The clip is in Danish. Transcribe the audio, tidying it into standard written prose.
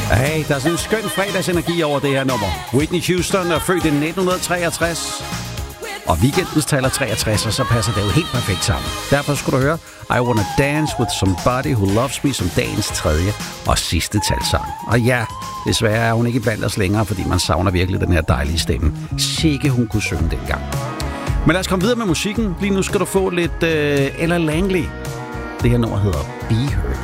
Hey, der er sådan en skøn fredagsenergi over det her nummer. Whitney Houston er født i 1963. Og weekendens taler 63, og så passer det jo helt perfekt sammen. Derfor skulle du høre I Wanna Dance With Somebody Who Loves Me som dagens tredje og sidste talsang. Og ja, desværre er hun ikke blandt os længere, fordi man savner virkelig den her dejlige stemme. Sikke hun kunne synge dengang. Men lad os komme videre med musikken. Lige nu skal du få lidt Ella Langley. Det her nummer hedder Be Her.